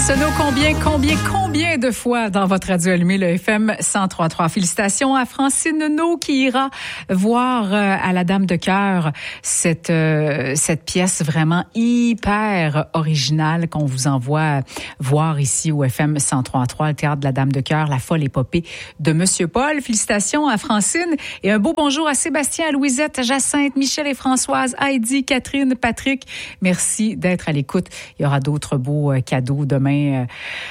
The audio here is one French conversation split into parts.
Arsenault, combien de fois dans votre radio allumée, le FM 103.3. Félicitations à Francine No qui ira voir à la Dame de Cœur cette pièce vraiment hyper originale qu'on vous envoie voir ici au FM 103.3, le Théâtre de la Dame de Cœur, La folle épopée de Monsieur Paul. Félicitations à Francine et un beau bonjour à Sébastien, à Louisette, Jacinthe, Michel et Françoise, Heidi, Catherine, Patrick. Merci d'être à l'écoute. Il y aura d'autres beaux cadeaux demain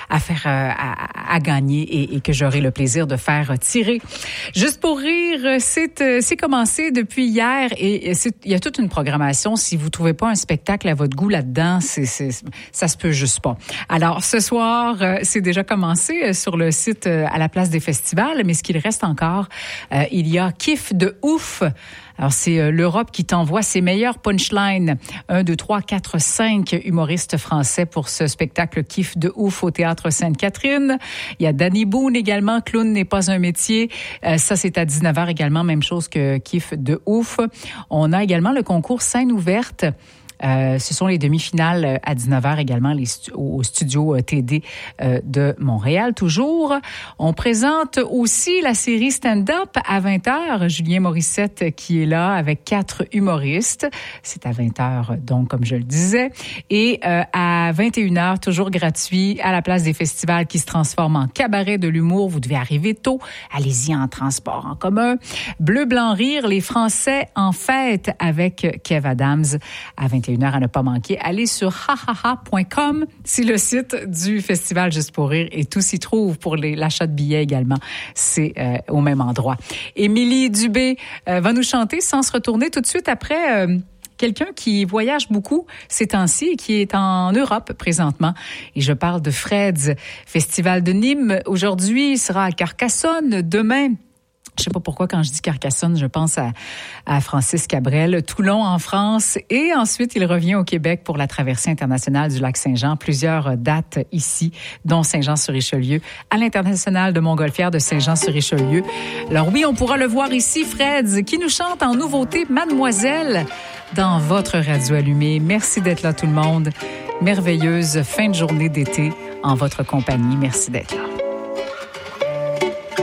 à gagner et que j'aurai le plaisir de faire tirer. Juste pour rire, c'est commencé depuis hier et il y a toute une programmation. Si vous trouvez pas un spectacle à votre goût là-dedans, ça se peut juste pas. Alors ce soir, c'est déjà commencé sur le site à la place des festivals, mais ce qu'il reste encore, il y a Kiff de ouf. Alors, c'est l'Europe qui t'envoie ses meilleurs punchlines. 1, 2, 3, 4, 5 humoristes français pour ce spectacle Kiff de ouf au Théâtre Sainte-Catherine. Il y a Danny Boone également, Clown n'est pas un métier. Ça, c'est à 19h également, même chose que Kiff de ouf. On a également le concours Scène ouverte. Ce sont les demi-finales à 19h également au studio TD de Montréal. Toujours, on présente aussi la série Stand-up à 20h. Julien Morissette qui est là avec 4 humoristes. C'est à 20h, donc, comme je le disais. Et à 21h, toujours gratuit, à la place des festivals qui se transforment en cabaret de l'humour. Vous devez arriver tôt. Allez-y en transport en commun. Bleu, blanc, rire, les Français en fête avec Kev Adams à 21h à ne pas manquer. Allez sur hahaha.com. C'est le site du Festival Juste pour rire et tout s'y trouve pour l'achat de billets également. C'est au même endroit. Émilie Dubé va nous chanter sans se retourner tout de suite après quelqu'un qui voyage beaucoup ces temps-ci et qui est en Europe présentement. Et je parle de Fred's Festival de Nîmes. Aujourd'hui, il sera à Carcassonne. Demain, je sais pas pourquoi, quand je dis Carcassonne, je pense à Francis Cabrel. Toulon en France. Et ensuite, il revient au Québec pour la traversée internationale du lac Saint-Jean. Plusieurs dates ici, dont Saint-Jean-sur-Richelieu, à l'international de Montgolfière de Saint-Jean-sur-Richelieu. Alors oui, on pourra le voir ici, Fred, qui nous chante en nouveauté Mademoiselle dans votre radio allumée. Merci d'être là, tout le monde. Merveilleuse fin de journée d'été en votre compagnie. Merci d'être là.